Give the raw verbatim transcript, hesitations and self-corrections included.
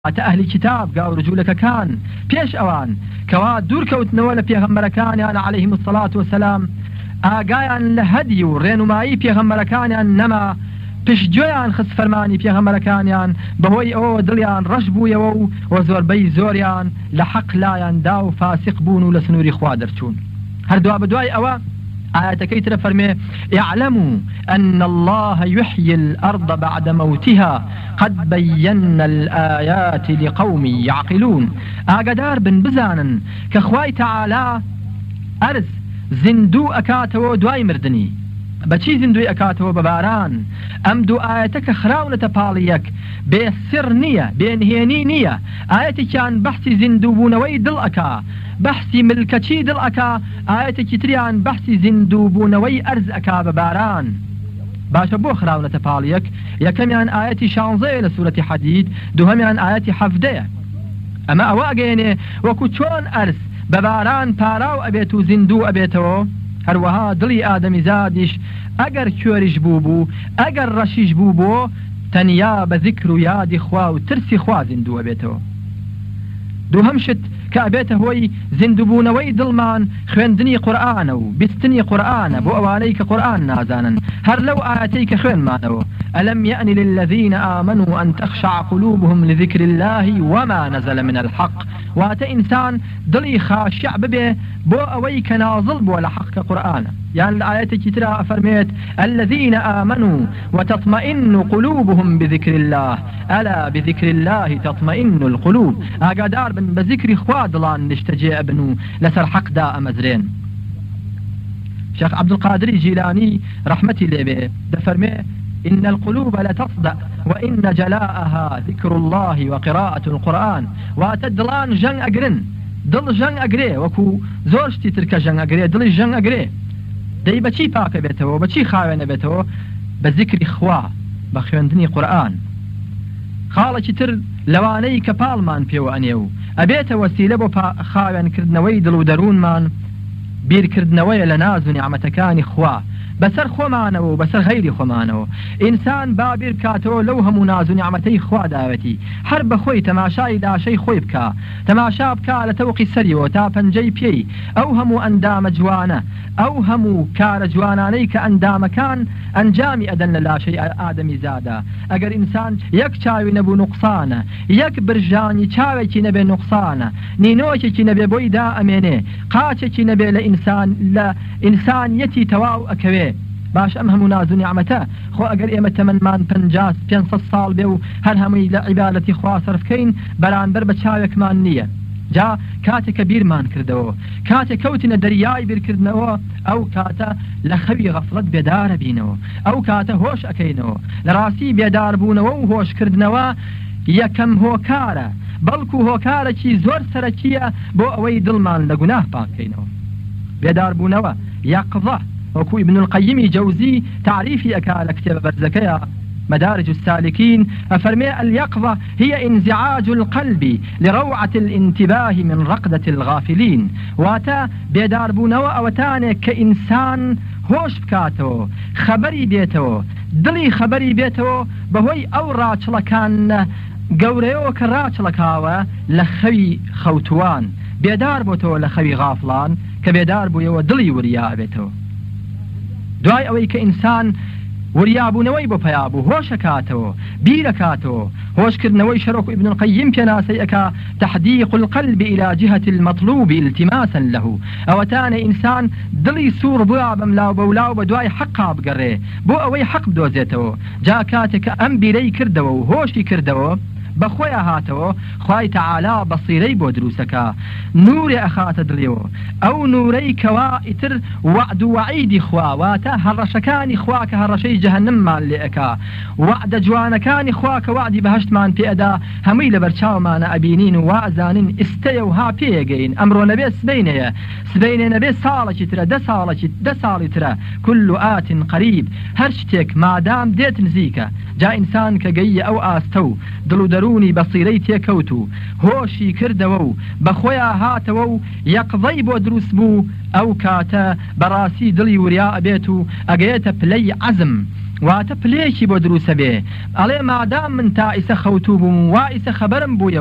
أهل كتاب قاو رجولك كان بيش أوان كوا دور كوتنوال بيغمبركان يعني عليهم الصلاة والسلام آقايان لهدي ورينمائي بيغمبركان يعني نما پشتگویان خس فرمانی پیغمبرکانیان بهوی او دلیان رش بویو و زوربی زوریان لحق لایان داو فاسق بونو لسنوری خوادر چون هر دعا بدعای او آيات كيتر فرمي اعلموا أن الله يحيي الأرض بعد موتها قد بينا الآيات لقوم يعقلون آقدار بن بزانا كخواي تعالى أرز زندو أكاتو دواي مردني بچی زندوی اکاتو بباران ام دو آیتک خراونة پالیک بی سر نیه بی انهینی نیه آیتی کان بحثی زندو بونوی دل اکا بحثی ملکچی دل اکا آیتی کتریان بحثی زندو بونوی ارز اکا بباران باشا بو خراونة پالیک یکمیان آیتی شانزه لسورة حدید دوهمیان آیتی حفده اما اواغینه وکو چون ارز بباران پاراو ابیتو زندو ابیتو هروها دلی آدمی زادش اگر کورش بوبو اگر رشیش بوبو تنیا بذکر و یاد خوا و ترسی خوا زندو بیتو دو همشت که بیته هوی زندو بونوی دلمان خوندنی قرآن و بستنی قرآن بو اواني كقرآن نازانا هر لو آياتي كخوين مانو ألم يأن للذين آمنوا أن تخشع قلوبهم لذكر الله وما نزل من الحق وات إنسان دلي خاشع ببه بو أوي كنازل بو لحق قرآن يعني الآيات كترى أفرميت الذين آمنوا وتطمئن قلوبهم بذكر الله ألا بذكر الله تطمئن القلوب أقادار بن بذكر خوادلان نشتجي ابنو لسر حق دا أمزرين شيخ عبد القادر الجيلاني رحمتي لبه دفرمي إن القلوب لتصدأ وإن جلاءها ذكر الله وقراءة القرآن واتدلان جن أقرن دل جن أقري وكو زورشتي ترك جن أقري دل جن أقري دي بچي پاك بيتو بچي خاوين بيتو بذكر خوا بخوندني قرآن خالك تر لواني كبالمان بيو أنيو أبيت وسيلة بو خاوين كردنوي دلو درون مان بير كردنوي لناز نعمتكان خوا بسر خمانو بسر غير خمانو إنسان بابير كاتو لو هم ناز نعمتي خوا داوتي حرب خوي تماشاي دا شي خوي بكا تماشا بكا لتوقي سريو تا پنجي بيي أو هم أندام جوانا أو هم كار جواناني كأندام كان أنجامي أدن لا شيء آدمي زادا أجر إنسان يك چاوي نبو نقصانا يك برجاني چاوي كي نبي نقصانا نينوكي كي نبي بويدا أميني قاتي كي نبي لإنسان لا إنسان يتي تواو أكوي باش ام همو ناز نعمته خو اگر ایمت من مان پنجاس پینصد سال بیو هر هموی لعبادتی خوا صرف کین بران بر بچاوک مان نیه جا کاته کبیر مان کردو کاته کوتنا دریای بیر کردنو او کاته لخوی غفلت بیدار بینو او کاته هوش اکینو لراسی بیدار بونو و هوش کردنو یکم هوکاره بلکو هوکاره چی زور سرکیه بو اوی دلمان لگناه پاکینو بیدار بونو یقظه وكو ابن القيم جوزي تعريفي أكال كتاب برزكية مدارج السالكين أفرمي اليقظة هي انزعاج القلب لروعة الانتباه من رقدة الغافلين واتا بيدار بونوا أوتاني كإنسان هوش بكاتو خبري بيتو دلي خبري بيتو بهوي أو راج لكان قوريو كراج لكاوة لخوي خوتوان بيدار بوتو لخوي غافلان كبيدار بويو دلي وريا بيتو دوای اوی که انسان وریابونوی بو پیابو هوشکاتو بیرکاتو هوش کردنوی شرک ابن القیم پیناسی اکا تحديق القلب الى جهة المطلوب التماسا له او تان انسان دلی سور بوا بملاو بولاو بدوای حقا بقره بو اوی حق بدوزيتو جا كاتك ام بيري كردو هوشي كردو بخويا هاتو خواي تعالى بصيري بودروسكا نور أخات دليو أو نوري كوائتر وعد وعيد خوا واتا هرشكاني خواك هرشي جهنم مال لئكا وعد جوانكاني خواك وعد بهشت مان في أدا همي لبرشاو مانا أبينين وازانين استيو ها بيغين أمرو نبي سبيني سبيني نبي صالة ترى دا صالة دا صالة ترى كل آت قريب هرشتك ما دام ديت نزيكا جا إنسان كجي أو آستو دلو دروني بصيري تيكوتو هوشي كردوو بخويا هاتوو يقضي بو دروس بو أو كاتا براسي دلي ورياء بيتو أقيت بلي عزم واتە پلێکی بۆ دروسە بێ ئەڵێ مادام من تا ئیسە خەوتوو بووم وا ئیسە خەبەرم بوویە